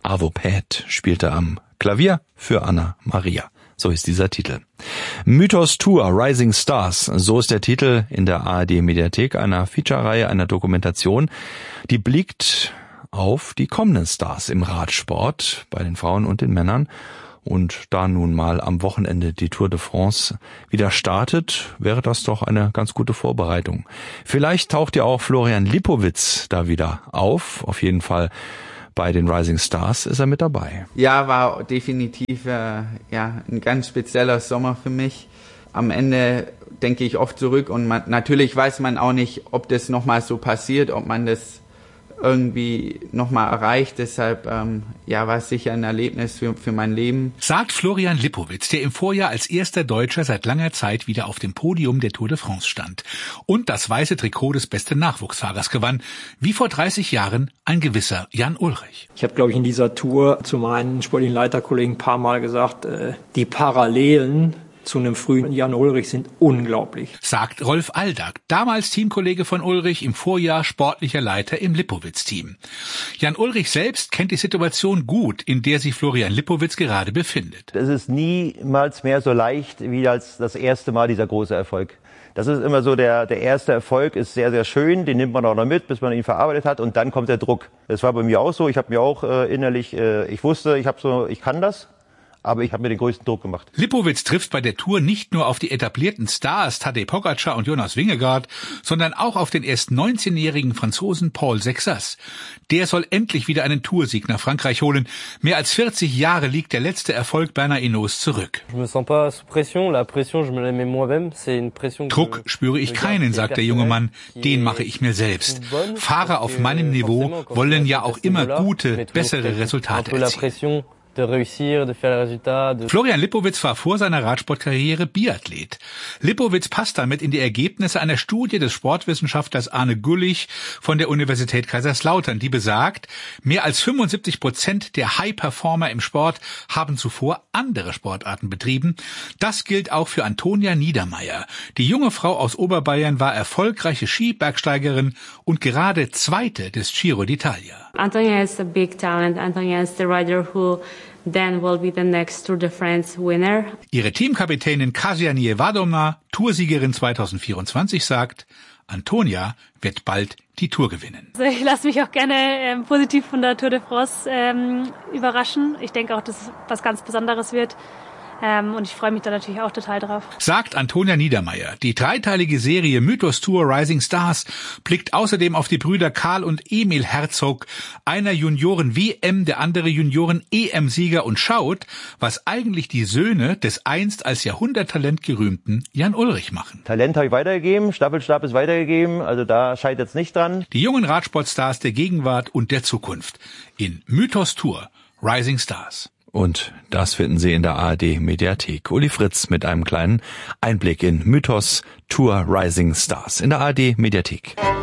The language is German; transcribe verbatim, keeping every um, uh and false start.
Arvo Pärt spielte am Klavier für Anna Maria. So ist dieser Titel. Mythos Tour Rising Stars, so ist der Titel in der A R D-Mediathek einer Feature-Reihe, einer Dokumentation, die blickt auf die kommenden Stars im Radsport bei den Frauen und den Männern. Und da nun mal am Wochenende die Tour de France wieder startet, wäre das doch eine ganz gute Vorbereitung. Vielleicht taucht ja auch Florian Lipowitz da wieder auf. Auf jeden Fall bei den Rising Stars ist er mit dabei. Ja, war definitiv äh, ja ein ganz spezieller Sommer für mich. Am Ende denke ich oft zurück und man, natürlich weiß man auch nicht, ob das nochmal so passiert, ob man das irgendwie nochmal erreicht. Deshalb ähm, ja, war es sicher ein Erlebnis für, für mein Leben. Sagt Florian Lipowitz, der im Vorjahr als erster Deutscher seit langer Zeit wieder auf dem Podium der Tour de France stand und das weiße Trikot des besten Nachwuchsfahrers gewann, wie vor dreißig Jahren ein gewisser Jan Ullrich. Ich habe, glaube ich, in dieser Tour zu meinen sportlichen Leiterkollegen ein paar Mal gesagt, äh, die Parallelen zu einem frühen Jan Ullrich sind unglaublich. Sagt Rolf Aldag, damals Teamkollege von Ullrich, im Vorjahr sportlicher Leiter im Lipowitz-Team. Jan Ullrich selbst kennt die Situation gut, in der sich Florian Lipowitz gerade befindet. Es ist niemals mehr so leicht wie als das erste Mal dieser große Erfolg. Das ist immer so, der, der erste Erfolg ist sehr, sehr schön, den nimmt man auch noch mit, bis man ihn verarbeitet hat und dann kommt der Druck. Das war bei mir auch so, ich habe mir auch äh, innerlich, äh, ich wusste, ich habe so, ich kann das. Aber ich habe mir den größten Druck gemacht. Lipowitz trifft bei der Tour nicht nur auf die etablierten Stars Tadej Pogačar und Jonas Vingegaard, sondern auch auf den erst neunzehnjährigen Franzosen Paul Sexas. Der soll endlich wieder einen Toursieg nach Frankreich holen. Mehr als vierzig Jahre liegt der letzte Erfolg Bernard Hinault zurück. Druck spüre ich keinen, sagt der junge Mann. Den mache ich mir selbst. Fahrer auf meinem Niveau wollen ja auch immer gute, bessere Resultate erzielen. Florian Lipowitz war vor seiner Radsportkarriere Biathlet. Lipowitz passt damit in die Ergebnisse einer Studie des Sportwissenschaftlers Arne Güllich von der Universität Kaiserslautern, die besagt, mehr als fünfundsiebzig Prozent der High-Performer im Sport haben zuvor andere Sportarten betrieben. Das gilt auch für Antonia Niedermeyer. Die junge Frau aus Oberbayern war erfolgreiche Skibergsteigerin und gerade Zweite des Giro d'Italia. Antonia is a big talent. Antonia is the rider who then will be the next Tour de France winner. Ihre Teamkapitänin Kasia Niewiadoma, Toursiegerin zweitausendvierundzwanzig, sagt, Antonia wird bald die Tour gewinnen. Also ich lasse mich auch gerne ähm, positiv von der Tour de France ähm, überraschen. Ich denke auch, dass es was ganz Besonderes wird. Ähm, und ich freue mich da natürlich auch total drauf. Sagt Antonia Niedermeyer. Die dreiteilige Serie Mythos Tour Rising Stars blickt außerdem auf die Brüder Karl und Emil Herzog, einer Junioren-W M, der andere Junioren-E M-Sieger, und schaut, was eigentlich die Söhne des einst als Jahrhunderttalent gerühmten Jan Ullrich machen. Talent habe ich weitergegeben, Staffelstab ist weitergegeben, also da scheitert es nicht dran. Die jungen Radsportstars der Gegenwart und der Zukunft in Mythos Tour Rising Stars. Und das finden Sie in der A R D-Mediathek. Uli Fritz mit einem kleinen Einblick in Mythos Tour Rising Stars in der A R D-Mediathek.